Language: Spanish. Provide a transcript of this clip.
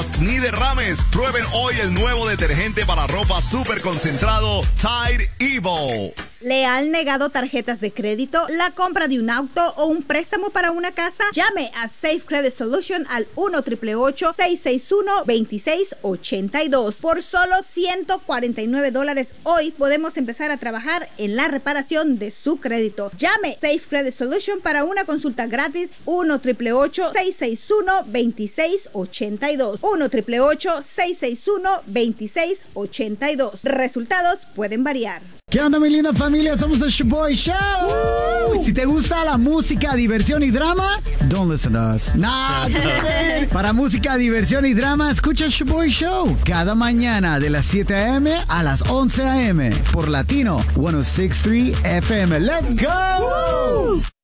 ni derrames. Prueben hoy el nuevo detergente para ropa súper concentrado Tide Evo. ¿Le han negado tarjetas de crédito, la compra de un auto o un préstamo para una casa? Llame a Safe Credit Solution al 1-888-661-2682. Por solo $149 hoy podemos empezar a trabajar en la reparación de su crédito. Llame Safe Credit Solution para una consulta gratis. 1-888-661-2682. 1-888-661-2682. Resultados pueden variar. ¿Qué onda, mi linda familia? Somos el Shoboy Show. Y si te gusta la música, diversión y drama, don't listen to us. Nah, para música, diversión y drama, escucha el Shoboy Show cada mañana de las 7 a.m. a las 11 a.m. por Latino 106.3 FM. ¡Let's go!